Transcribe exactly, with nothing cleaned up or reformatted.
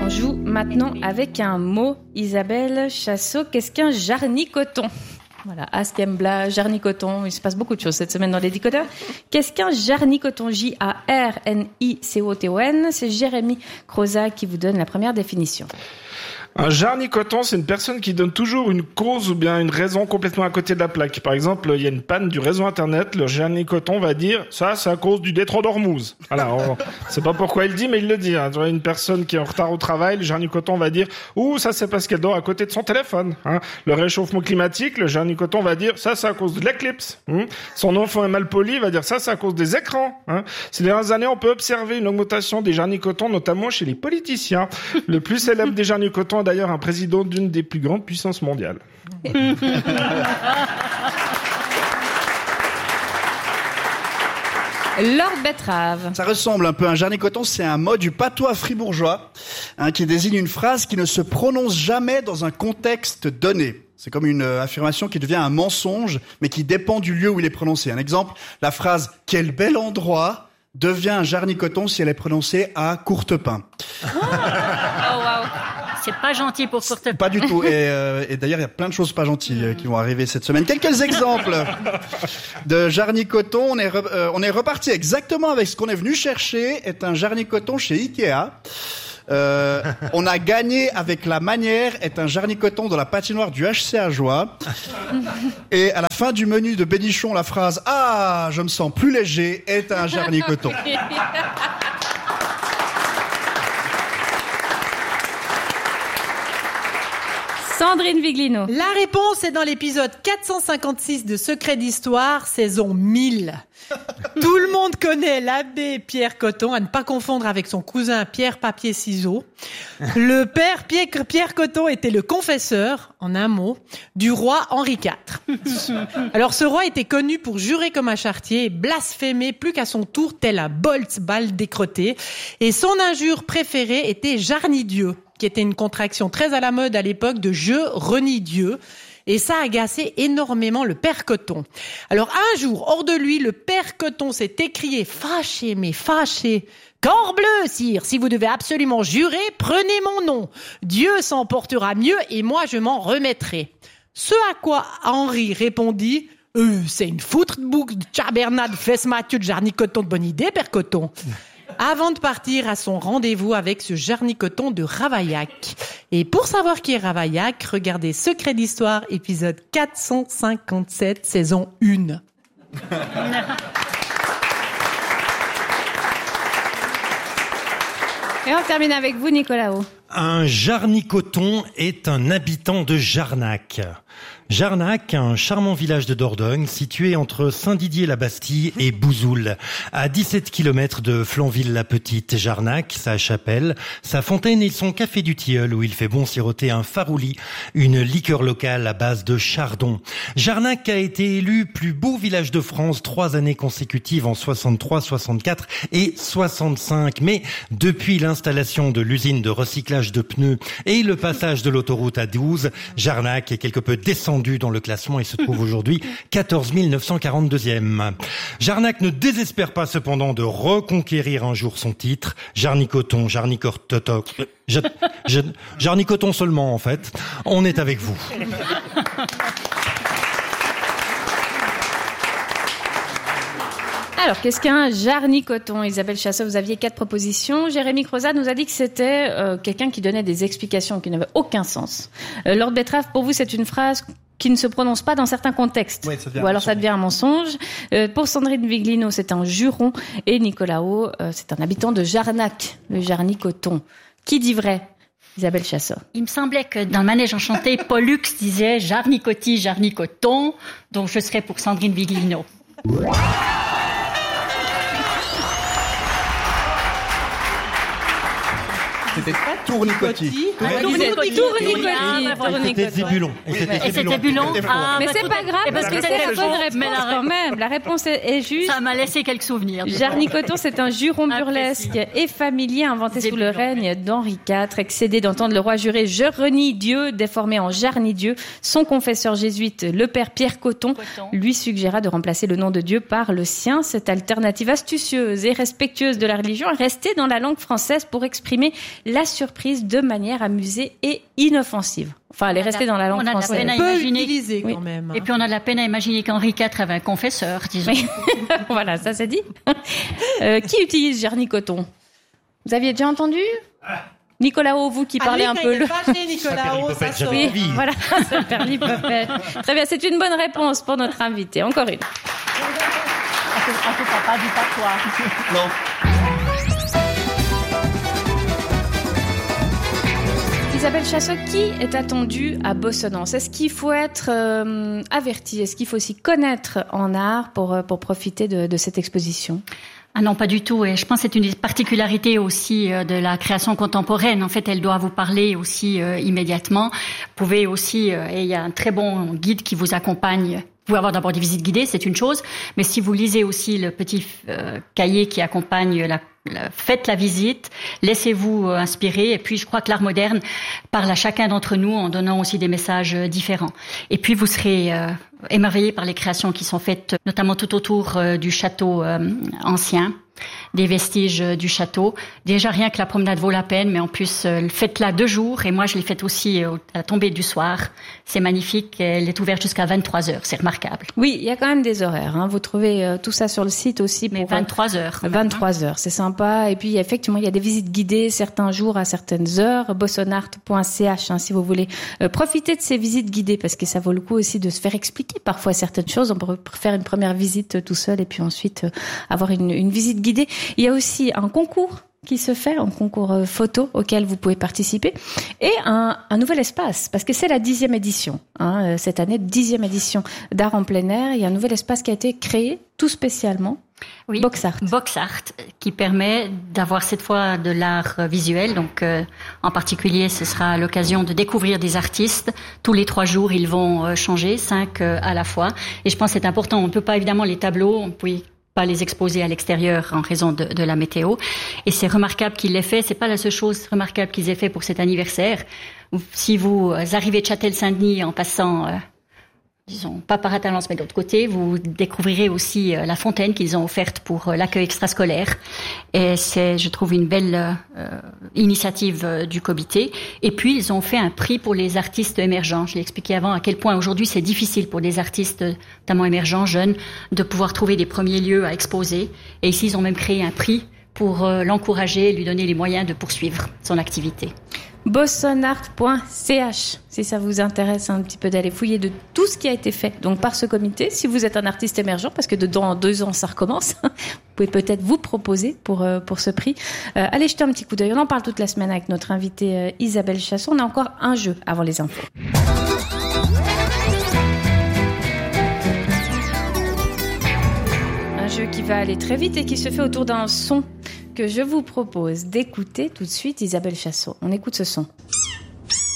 On joue maintenant avec un mot. Isabelle Chassot, qu'est-ce qu'un jarnicoton ? Voilà, Ask Embla, jarnicoton, il se passe beaucoup de choses cette semaine dans les décodeurs. Qu'est-ce qu'un jarnicoton ? J A R N I C O T O N. C'est Jérémy Crozat qui vous donne la première définition. Un jarnicoton, c'est une personne qui donne toujours une cause ou bien une raison complètement à côté de la plaque. Par exemple, il y a une panne du réseau Internet, le jarnicoton va dire « ça, c'est à cause du détroit d'Ormuz ». Voilà, on sait pas pourquoi il le dit, mais il le dit. Hein. Une personne qui est en retard au travail, le jarnicoton va dire « ouh, ça, c'est parce qu'elle dort à côté de son téléphone hein. ». Le réchauffement climatique, le jarnicoton va dire « ça, c'est à cause de l'éclipse hein. ». Son enfant est mal poli, va dire « ça, c'est à cause des écrans hein ». Ces dernières années, on peut observer une augmentation des jarnicotons, notamment chez les politiciens. Le plus célèbre des jarnicotons d'ailleurs un président d'une des plus grandes puissances mondiales. Lord Betrave. Ça ressemble un peu à un jarnicoton, c'est un mot du patois fribourgeois hein, qui désigne une phrase qui ne se prononce jamais dans un contexte donné. C'est comme une euh, affirmation qui devient un mensonge, mais qui dépend du lieu où il est prononcé. Un exemple, la phrase « quel bel endroit » devient un jarnicoton si elle est prononcée à Courtepin. Oh, wow. C'est pas gentil pour Courtepin. Pas du tout. Et, euh, et d'ailleurs, il y a plein de choses pas gentilles euh, qui vont arriver cette semaine. Quelques exemples de jarnicoton. On est, re, euh, on est reparti exactement avec ce qu'on est venu chercher. Est un jarnicoton chez Ikea. Euh, on a gagné avec la manière est un jarnicoton dans la patinoire du H C Ajoie. Et à la fin du menu de Bénichon, la phrase « Ah, je me sens plus léger » est un jarnicoton. Sandrine Viglino. La réponse est dans l'épisode quatre cent cinquante-six de Secret d'Histoire, saison mille. Tout le monde connaît l'abbé Pierre Coton, à ne pas confondre avec son cousin Pierre Papier Ciseaux. Le père Pierre, Pierre Coton était le confesseur, en un mot, du roi Henri quatre. Alors ce roi était connu pour jurer comme un charretier et blasphémer plus qu'à son tour tel un boltzball décrotté. Et son injure préférée était jarni-Dieu, qui était une contraction très à la mode à l'époque de je renie Dieu. Et ça a agacé énormément le père Coton. Alors un jour, hors de lui, le père Coton s'est écrié « Fâché, mais fâché !»« Corbleu, sire, si vous devez absolument jurer, prenez mon nom. Dieu s'en portera mieux et moi je m'en remettrai. » Ce à quoi Henri répondit euh, « C'est une foutre de boucle de Tchabernade, fesse Mathieu de jarnicoton de bonne idée, père Coton. » Avant de partir à son rendez-vous avec ce jarnicoton de Ravaillac. Et pour savoir qui est Ravaillac, regardez Secret d'Histoire, épisode quatre cent cinquante-sept, saison un. Et on termine avec vous, Nicolas O. Un jarnicoton est un habitant de Jarnac. Jarnac, un charmant village de Dordogne situé entre Saint-Didier-la-Bastille et Bouzoul, à dix-sept kilomètres de Flanville-la-Petite. Jarnac, sa chapelle, sa fontaine et son café du Tilleul où il fait bon siroter un farouli, une liqueur locale à base de chardon. Jarnac a été élu plus beau village de France trois années consécutives en soixante-trois, soixante-quatre et soixante-cinq. Mais depuis l'installation de l'usine de recyclage de pneus et le passage de l'autoroute A douze, Jarnac est quelque peu descendu dans le classement et se trouve aujourd'hui quatorze mille neuf cent quarante-deuxième. Jarnac ne désespère pas cependant de reconquérir un jour son titre. Jarnicoton, Jarnicoton, Jarnicoton seulement en fait. On est avec vous. Alors, qu'est-ce qu'un jarnicoton ? Isabelle Chassot, vous aviez quatre propositions. Jérémy Crozat nous a dit que c'était euh, quelqu'un qui donnait des explications qui n'avaient aucun sens. Euh, Lord Betrave, pour vous, c'est une phrase qui ne se prononce pas dans certains contextes. Oui, ça devient Ou alors ça devient un mensonge. Euh, pour Sandrine Viglino, c'est un juron. Et Nicolas O, euh, c'est un habitant de Jarnac, le jarnicoton. Qui dit vrai ? Isabelle Chassot. Il me semblait que dans le manège enchanté, Pollux disait jarnicoti, jarnicoton. Donc je serais pour Sandrine Viglino. C'était Tournicotis. C'était Zébulon. Et c'était Zébulon. Ah, Mais bah, c'est tout pas est- grave, eh ben, parce que tout c'est est la faux, bonne réponse mais la quand même. La réponse est, est juste. Ça m'a laissé quelques souvenirs. Jarnicoton, c'est un juron Apprécie. burlesque et familier inventé sous le Zébulon. règne d'Henri quatre, excédé d'entendre le roi jurer « Je renie Dieu », déformé en Jarni-Dieu. Son confesseur jésuite, le père Pierre Coton, Coton. lui suggéra de remplacer le nom de Dieu par le sien. Cette alternative astucieuse et respectueuse de la religion est restée dans la langue française pour exprimer la surprise de manière amusée et inoffensive. Enfin, elle est restée dans la langue on a de la française. peine à On peut imaginer. utiliser quand Oui. même. Et puis on a de la peine à imaginer qu'Henri quatre avait un confesseur, disons. Oui. Voilà, ça c'est dit. Euh, qui utilise Jarny Coton? Vous aviez déjà entendu? Nicolas O, vous qui parlez un Allez, peu il le... est fâché, Nicolas O, ça Perlipopette, sort. j'avais envie. Voilà, ça perd l'hypopète. Très bien, c'est une bonne réponse pour notre invité. Encore une. En tout cas, pas du patois. Non. Isabelle Chassot, qui est attendu à Bossonance? Est-ce qu'il faut être euh, averti? Est-ce qu'il faut aussi connaître en art pour, euh, pour profiter de, de cette exposition? Ah non, pas du tout. Et je pense que c'est une des particularités aussi euh, de la création contemporaine. En fait, elle doit vous parler aussi euh, immédiatement. Vous pouvez aussi, euh, et il y a un très bon guide qui vous accompagne. Vous pouvez avoir d'abord des visites guidées, c'est une chose. Mais si vous lisez aussi le petit euh, cahier qui accompagne la faites la visite, laissez-vous inspirer. Et puis, je crois que l'art moderne parle à chacun d'entre nous en donnant aussi des messages différents. Et puis, vous serez euh, émerveillés par les créations qui sont faites, notamment tout autour euh, du château euh, ancien, des vestiges euh, du château. Déjà, rien que la promenade vaut la peine, mais en plus, euh, faites-la deux jours. Et moi, je l'ai faite aussi euh, à la tombée du soir. C'est magnifique. Elle est ouverte jusqu'à vingt-trois heures. C'est remarquable. Oui, il y a quand même des horaires. Hein. Vous trouvez euh, tout ça sur le site aussi. Mais pour, vingt-trois heures. vingt-trois heures, c'est sympa. Et puis, effectivement, il y a des visites guidées certains jours à certaines heures. bossonart point c h, hein, si vous voulez euh, profiter de ces visites guidées, parce que ça vaut le coup aussi de se faire expliquer parfois certaines choses. On peut faire une première visite tout seul et puis ensuite euh, avoir une, une visite guidée. Il y a aussi un concours qui se fait, un concours photo auquel vous pouvez participer, et un, un nouvel espace, parce que c'est la dixième édition, hein, cette année, dixième édition d'art en plein air. Il y a un nouvel espace qui a été créé tout spécialement, Oui, Box Art. Box Art, qui permet d'avoir cette fois de l'art visuel. Donc, euh, en particulier, ce sera l'occasion de découvrir des artistes. Tous les trois jours, ils vont euh, changer, cinq euh, à la fois. Et je pense que c'est important. On ne peut pas, évidemment, les tableaux, on peut pas les exposer à l'extérieur en raison de, de la météo. Et c'est remarquable qu'ils l'aient fait. C'est pas la seule chose remarquable qu'ils aient fait pour cet anniversaire. Si vous arrivez de Châtel-Saint-Denis en passant, euh, disons, pas par Atalance, mais de l'autre côté, vous découvrirez aussi euh, la fontaine qu'ils ont offerte pour euh, l'accueil extrascolaire. Et c'est, je trouve, une belle euh, initiative euh, du comité. Et puis, ils ont fait un prix pour les artistes émergents. Je l'ai expliqué avant à quel point aujourd'hui c'est difficile pour des artistes, notamment émergents, jeunes, de pouvoir trouver des premiers lieux à exposer. Et ici, ils ont même créé un prix pour euh, l'encourager et lui donner les moyens de poursuivre son activité. bossonart point c h, si ça vous intéresse un petit peu d'aller fouiller de tout ce qui a été fait donc par ce comité. Si vous êtes un artiste émergent, parce que de dans deux ans ça recommence, vous pouvez peut-être vous proposer pour euh, pour ce prix. Euh, allez jeter un petit coup d'œil. On en parle toute la semaine avec notre invitée euh, Isabelle Chassot. On a encore un jeu avant les infos. Un jeu qui va aller très vite et qui se fait autour d'un son que je vous propose d'écouter tout de suite. Isabelle Chassot, on écoute ce son.